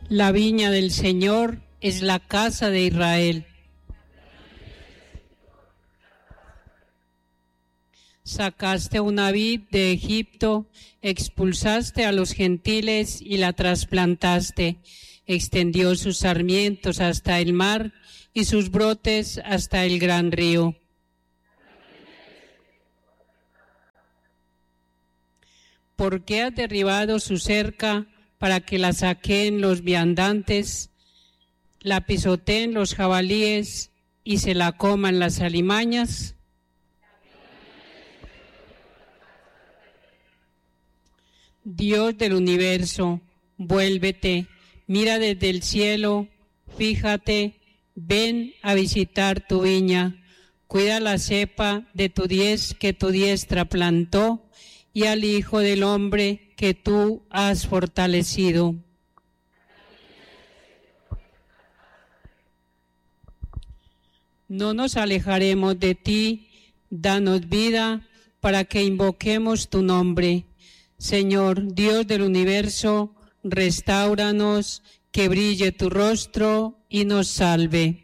La viña del Señor es la casa de Israel. Sacaste una vid de Egipto, expulsaste a los gentiles y la trasplantaste. Extendió sus sarmientos hasta el mar y sus brotes hasta el gran río. ¿Por qué has derribado su cerca para que la saqueen los viandantes, la pisoteen los jabalíes y se la coman las alimañas? Dios del universo, vuélvete, mira desde el cielo, fíjate, ven a visitar tu viña, cuida la cepa de que tu diestra plantó y al Hijo del Hombre que tú has fortalecido. No nos alejaremos de ti, danos vida para que invoquemos tu nombre. Señor, Dios del universo, restáuranos, que brille tu rostro y nos salve.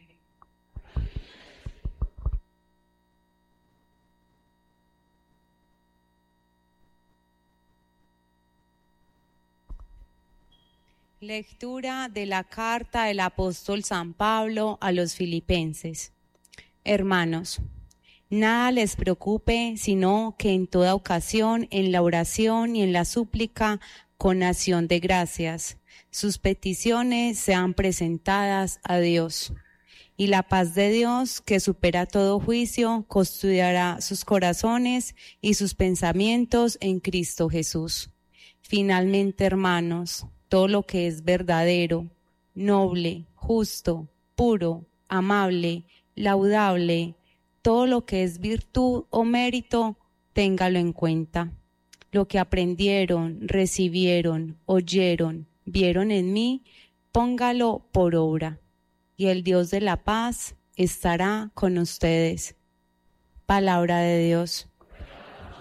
Lectura de la carta del apóstol San Pablo a los Filipenses. Hermanos, nada les preocupe, sino que en toda ocasión, en la oración y en la súplica, con acción de gracias, sus peticiones sean presentadas a Dios. Y la paz de Dios, que supera todo juicio, custodiará sus corazones y sus pensamientos en Cristo Jesús. Finalmente, hermanos, todo lo que es verdadero, noble, justo, puro, amable, laudable, todo lo que es virtud o mérito, téngalo en cuenta. Lo que aprendieron, recibieron, oyeron, vieron en mí, póngalo por obra. Y el Dios de la paz estará con ustedes. Palabra de Dios.